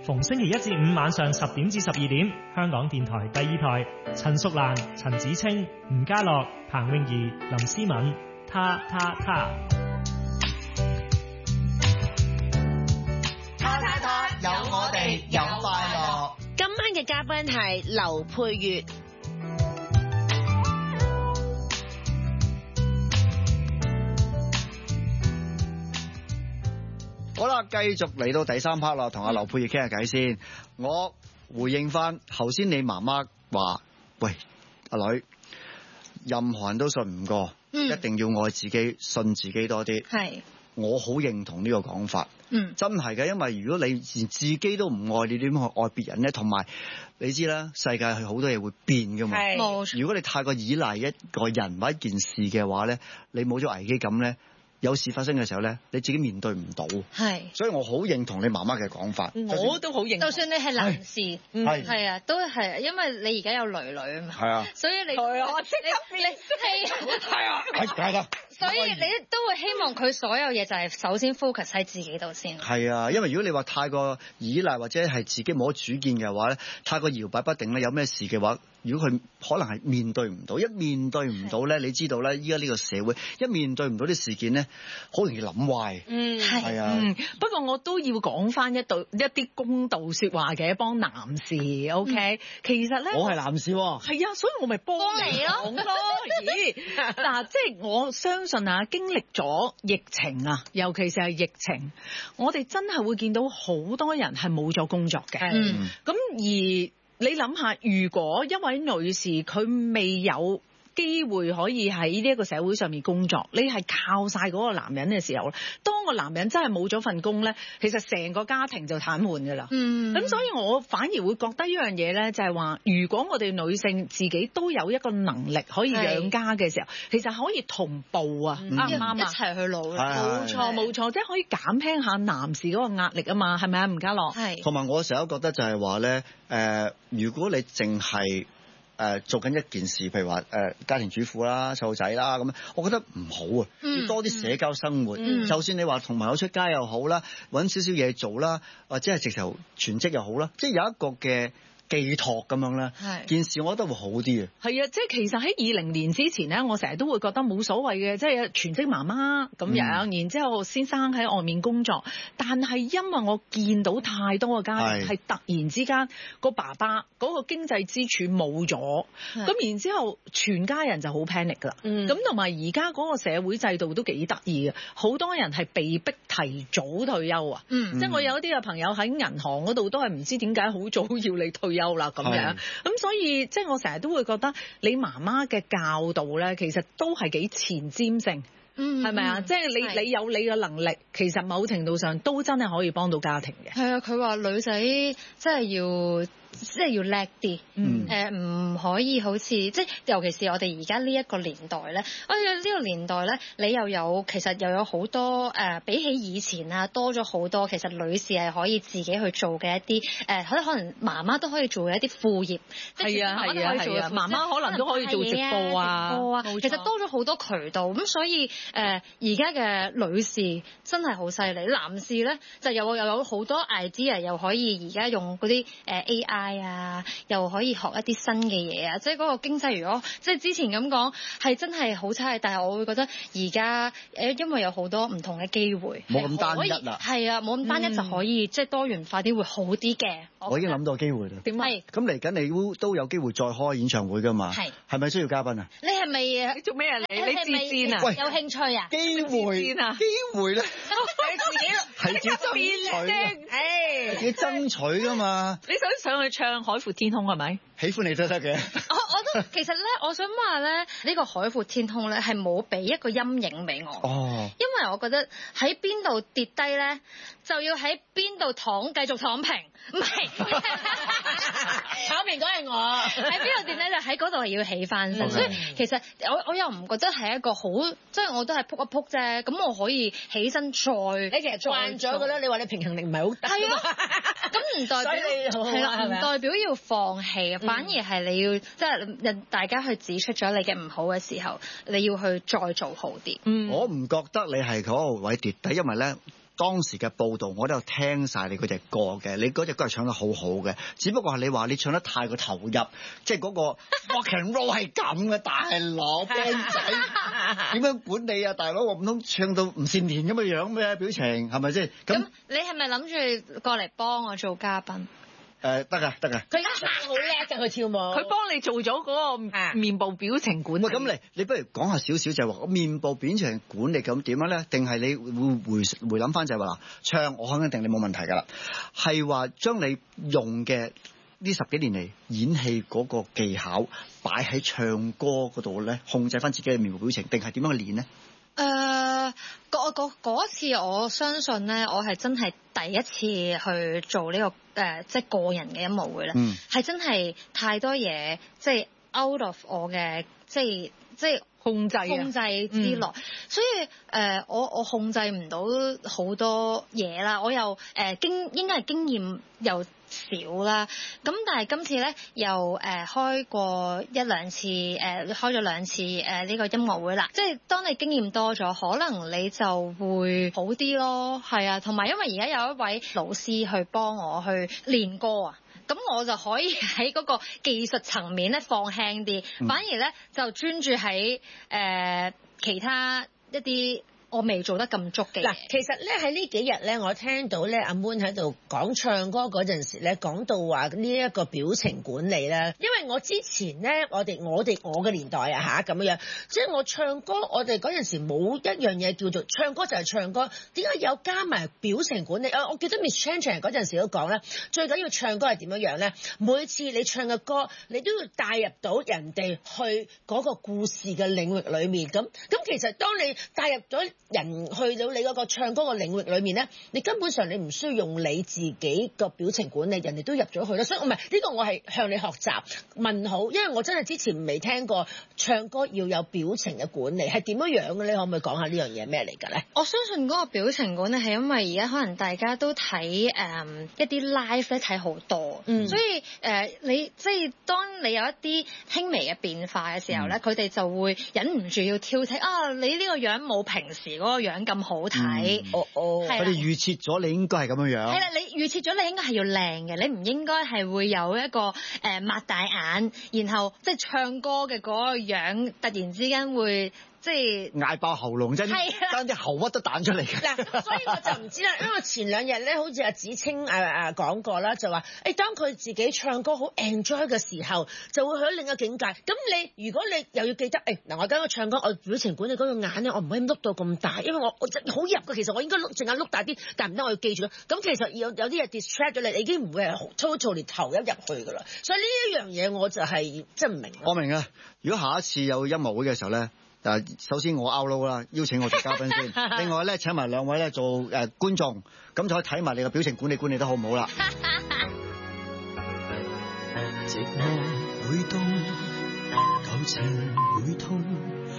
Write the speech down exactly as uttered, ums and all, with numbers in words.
逢星期一至五晚上十點至十二點，香港電台第二台，陳淑蘭、陳子清、吳家樂、彭詠儀、林思敏，他他他。 他他他，有我哋有快樂。 今晚嘅嘉賓係劉佩玥。 好啦，繼續嚟到第三 part 啦，同阿劉佩玥傾下偈先。我回應翻頭先你媽媽話，喂，阿女，任何人都信唔過，嗯、一定要愛自己，信自己多啲。係，我好認同呢個講法。嗯，真係嘅，因為如果你連自己都唔愛，你點去愛別人呢？同埋你知啦，世界係好多嘢會變噶嘛。係，冇錯。如果你太過依賴一個人或一件事嘅話咧，你冇咗危機感咧。有事發生嘅時候咧，你自己面對唔到，係，所以我好認同你媽媽嘅講法。 我都好認同，就算你係男士，係、嗯、啊，都係，因為你而家有女女啊嘛，係啊，所以你，係啊，你你係啊，係係啦。所以你都會希望佢所有嘢就係首先 focus 喺自己度先。 係啊，因為如果你話太過依賴或者係自己冇主見嘅話咧，太過搖擺不定咧，有咩事嘅話，如果佢可能係面對唔到，一面對唔到咧，你知道咧，依家呢個社會一面對唔到啲事件咧，好容易諗壞。嗯，係啊。 嗯，不過我都要講翻一道一啲公道説話嘅，幫男士 OK、嗯。其實咧， 我係男士喎、哦。 係啊，所以我咪幫你咯。咯，咦？嗱，即係我相信啊，經歷咗疫情啊，尤其是係疫情，我哋真係會見到好多人係冇咗工作嘅。嗯，咁而你諗下，如果一位女士佢未有機會可以喺呢一個社會上面工作，你係靠晒嗰個男人嘅時候，當個男人真係冇咗份工咧，其實成個家庭就癱瘓噶啦。嗯，咁所以我反而會覺得一樣嘢咧，就係話，如果我哋女性自己都有一個能力可以養家嘅時候，其實可以同步啊，啱唔啱啊？一齊去努力，冇錯冇錯，即係可以減輕下男士嗰個壓力啊嘛，係咪啊，吳家樂？係。同埋我成日都覺得就係話咧，誒、呃，如果你淨係誒、呃、做緊一件事，譬如話誒、呃、家庭主婦啦、細路仔啦咁樣，我覺得唔好啊，嗯、要多啲社交生活。嗯、就算你話同朋友出街又好啦，揾少少嘢做啦，或者係直頭全職又好啦，即係有一個嘅寄託咁樣咧，件事我覺得會好啲嘅。係啊，即係其實喺二零年之前咧，我成日都會覺得冇所謂嘅，即係全職媽媽咁樣，嗯、然之後先生喺外面工作。但係因為我見到太多嘅家庭係突然之間個爸爸嗰個經濟支柱冇咗，咁然之後全家人就好 panic 㗎啦。咁同埋而家嗰個社會制度都幾得意嘅，好多人係被逼提早退休啊。嗯、即係我有一啲嘅朋友喺銀行嗰度都係唔知點解好早要你退休啦咁樣，咁所以即係我成日都會覺得你媽媽嘅教導咧，其實都係幾前瞻性，嗯，係咪啊？即係你你有你嘅能力，其實某程度上都真係可以幫到家庭嘅。係啊，佢話女仔真係要。即係要叻啲，嗯，誒唔、呃、可以好似即係，尤其是我哋而家呢一個年代咧，我哋呢個年代咧，你又有其實又有好多誒、呃，比起以前啊，多咗好多，其實女士係可以自己去做嘅一啲誒，可能可能媽媽都可以做嘅一啲副業，係啊係啊係啊，媽媽可能都可以做直播啊，直播啊，其實多咗好多渠道，咁所以誒而家嘅女士真係好犀利，男士咧就又又有好多 idea，又可以而家用嗰啲誒 A I。啊，又可以學一啲新嘅嘢啊！即係嗰個經濟，如果即係之前咁講，係真係好差。但係我會覺得而家誒，因為有好多唔同嘅機會，冇咁單一啦。係啊，冇咁單一就可以、嗯、即係多元化啲會好啲嘅。我已經諗到機會啦。點啊？咁嚟緊你都都有機會再開演唱會㗎嘛？係。係咪需要嘉賓啊？你係咪啊？你做咩啊？你你自薦啊？喂，有興趣啊？機會啊？機會咧？你自己係自己爭取，誒，自己爭取㗎嘛？你想上去唱《海闊天空》係咪？喜歡你都得嘅。我我都其實咧，我想話咧，呢、呢個《海闊天空》咧係冇俾一個陰影俾我。哦。因為我覺得喺邊度跌低咧，就要喺邊度躺，繼續躺平。唔係，躺平嗰係我。喺邊度跌咧，就喺嗰度要起翻身。Okay. 所以其實我我又唔覺得係一個好，即係我都係撲一撲啫。咁我可以起身再。你其實慣咗嘅啦，你話你平衡力唔係好大。係啊。咁唔代表係啦，唔代表要放棄，嗯、反而係你要即係人大家去指出咗你嘅唔好嘅時候，你要去再做好啲。嗯，我唔覺得你係嗰個位跌低，因為咧。 當時嘅報導，我都有聽晒你嗰隻歌嘅，你嗰隻歌係唱得好好嘅，只不過係你話你唱得太過投入，即係嗰個 rock and roll 係咁嘅，大佬 band 仔點樣管理啊？大佬我唔通唱到吳倩蓮咁嘅樣咩？表情係咪先？咁你係咪諗住過嚟幫我做嘉賓？ 誒得㗎得㗎。 佢而家好叻㗎，佢跳舞。 佢幫你做咗嗰個面部表情管理。 喂，咁你你不如講下少少就係話面部表情管理咁點樣咧？定係你會回回諗翻就係話嗱，唱我肯定你冇問題㗎啦，係話將你用嘅呢十幾年嚟演戲嗰個技巧擺喺唱歌嗰度咧，控制翻自己嘅面部表情，定係點樣去練呢？ 誒、呃，嗰嗰嗰次我相信咧，我係真係第一次去做呢、這個誒、呃，即係個人嘅音樂會咧，係、嗯、真係太多嘢，即係 out of 我嘅，即係即係控制控制之內，嗯、所以誒、呃，我我控制唔到好多嘢啦，我又誒、呃、經應該係經驗又少啦，咁但係今次咧又誒、呃、開過一兩次誒、呃、開咗兩次誒呢、呃這個音樂會啦，即係當你經驗多咗，可能你就會好啲咯，係啊，同埋因為而家有一位老師去幫我去練歌啊，咁我就可以喺嗰個技術層面咧放輕啲，嗯、反而咧就專注喺誒、呃、其他一啲我未做得咁足嘅。 嗱，其實咧喺呢幾日咧，我聽到咧阿 Moon 喺度講唱歌嗰陣時咧，講到話呢一個表情管理咧，因為我之前咧，我哋我哋我嘅年代啊嚇咁樣，即係我唱歌，我哋嗰陣時冇一樣嘢叫做唱歌就係唱歌，點解有加埋表情管理啊？我記得 Miss Chan Chan 嗰陣時都講咧，最緊要唱歌係點樣樣咧？每次你唱嘅歌，你都要帶入到人哋去嗰個故事嘅領域裏面。咁咁其實當你帶入咗人去到你嗰個唱歌嘅領域裏面咧，你根本上你唔需要用你自己個表情管理，人哋都入咗去啦。所以我唔係呢個，我係向你學習問好，因為我真係之前未聽過唱歌要有表情嘅管理係點樣樣嘅咧？可唔可以講下呢樣嘢咩嚟㗎咧？ 我相信嗰個表情管理係因為而家可能大家都睇誒、嗯、一啲 live 咧睇好多，嗯、所以誒、呃、你即係當你有一啲輕微嘅變化嘅時候咧，佢哋、嗯、就會忍唔住要挑剔啊！你呢個樣冇平時嗰個樣咁好睇，哦哦，佢哋預設咗你應該係咁樣樣。係啦， 你預設咗你應該係要靚嘅，你唔應該係會有一個誒擘、呃、大眼，然後即係唱歌嘅嗰個樣，突然之間會。即係嗌爆喉嚨真係，爭啲喉屈都彈出嚟嘅。 嗱，所以我就唔知啦，因為前兩日咧，好似阿子清誒誒講過啦，就話誒當佢自己唱歌好 enjoy 嘅時候，就會去另一個境界。咁你如果你又要記得誒嗱，我而家我唱歌，我表情管理嗰個眼咧，我唔可以碌到咁大，因為我我好入嘅。其實我應該碌淨係碌大啲，但唔得，我要記住咯。咁其實有有啲嘢 distract 咗你，你已經唔會係 totally 投入入去㗎啦。所以呢一樣嘢我就係即係唔明。 我明啊！如果下一次有音樂會嘅時候咧。誒，首先我 out low 啦，邀請我做嘉賓先。另外咧，請埋兩位咧做誒、呃、觀眾，咁就可以睇埋你嘅表情管理管理得好唔好啦。寂寞會凍，舊情會痛。